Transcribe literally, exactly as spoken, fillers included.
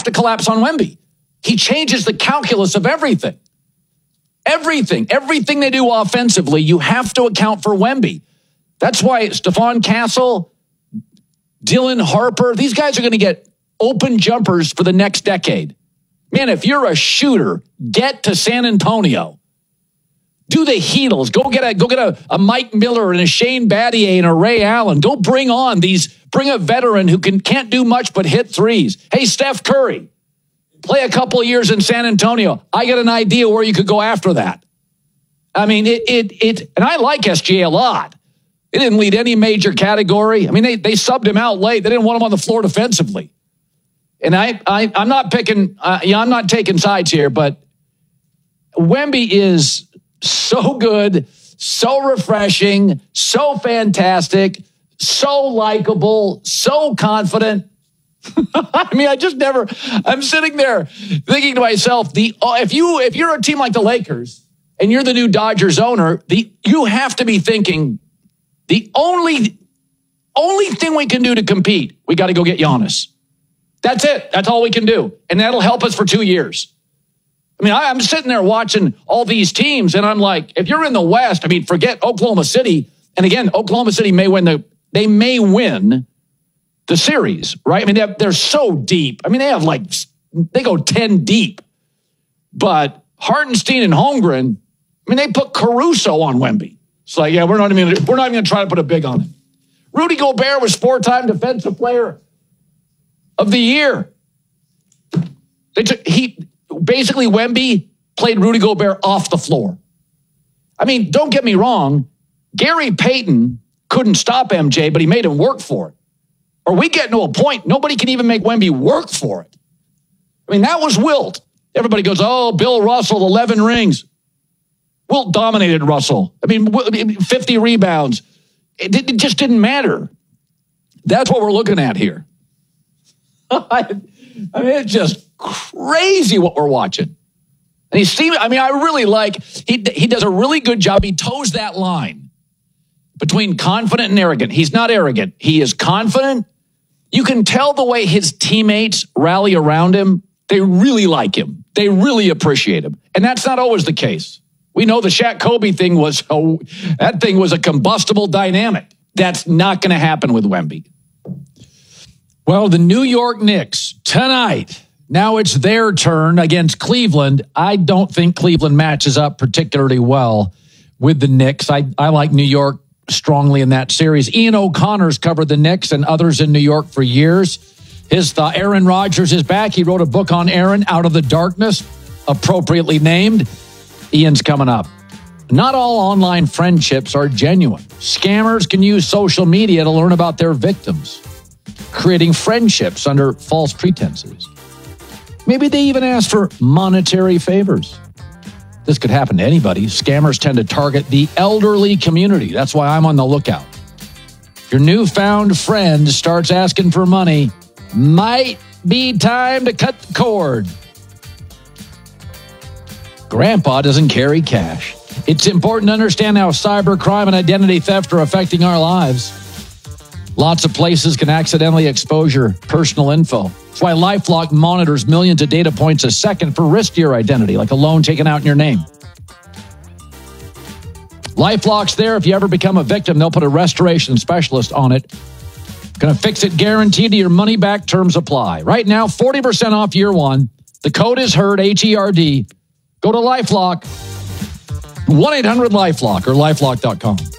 to collapse on Wemby. He changes the calculus of everything. Everything, everything they do offensively, you have to account for Wemby. That's why Stephon Castle, Dylan Harper, these guys are going to get open jumpers for the next decade. Man, if you're a shooter, get to San Antonio. Do the Heatles. Go get a go get a, a Mike Miller and a Shane Battier and a Ray Allen. Go bring on these, bring a veteran who can, can't do much but hit threes. Hey, Steph Curry, play a couple of years in San Antonio. I got an idea where you could go after that. I mean, it, it, it, and I like S G A a lot. They didn't lead any major category. I mean, they, they subbed him out late. They didn't want him on the floor defensively. And I, I, I'm not picking, uh, yeah, I'm not taking sides here, but Wemby is so good, so refreshing, so fantastic, so likable, so confident. I mean, I just never, I'm sitting there thinking to myself, the if you if you're a team like the Lakers and you're the new Dodgers owner, the you have to be thinking the only only thing we can do to compete, we got to go get Giannis. That's it. That's all we can do. And that'll help us for two years. I mean, I, I'm sitting there watching all these teams, and I'm like, if you're in the West, I mean, forget Oklahoma City. And again, Oklahoma City may win the, they may win the series, right? I mean, they're, they're so deep. I mean, they have like, they go ten deep. But Hartenstein and Holmgren, I mean, they put Caruso on Wemby. It's like, yeah, we're not even, we're not even going to try to put a big on him. Rudy Gobert was four-time defensive player of the year. They took, he, basically, Wemby played Rudy Gobert off the floor. I mean, don't get me wrong. Gary Payton couldn't stop M J, but he made him work for it. Or we get to a point, nobody can even make Wemby work for it. I mean, that was Wilt. Everybody goes, oh, Bill Russell, eleven rings. Wilt dominated Russell. I mean, fifty rebounds. It, it just didn't matter. That's what we're looking at here. I mean, it's just crazy what we're watching. And he's seeming, I mean, I really like, he, he does a really good job. He toes that line between confident and arrogant. He's not arrogant. He is confident. You can tell the way his teammates rally around him. They really like him. They really appreciate him. And that's not always the case. We know the Shaq Kobe thing was, oh, that thing was a combustible dynamic. That's not going to happen with Wemby. Well, the New York Knicks tonight, now it's their turn against Cleveland. I don't think Cleveland matches up particularly well with the Knicks. I, I like New York strongly in that series. Ian O'Connor's covered the Knicks and others in New York for years. His thought, Aaron Rodgers is back. He wrote a book on Aaron, Out of the Darkness, appropriately named. Ian's coming up. Not all online friendships are genuine. Scammers can use social media to learn about their victims, creating friendships under false pretenses. Maybe they even ask for monetary favors. This could happen to anybody. Scammers tend to target the elderly community. That's why I'm on the lookout. Your newfound friend starts asking for money. Might be time to cut the cord. Grandpa doesn't carry cash. It's important to understand how cybercrime and identity theft are affecting our lives. Lots of places can accidentally expose your personal info. That's why LifeLock monitors millions of data points a second for risk to your identity, like a loan taken out in your name. LifeLock's there. If you ever become a victim, they'll put a restoration specialist on it. Going to fix it guaranteed to your money back. Terms apply. Right now, forty percent off year one. The code is HERD, H E R D. Go to LifeLock, one eight hundred LifeLock or lifelock dot com.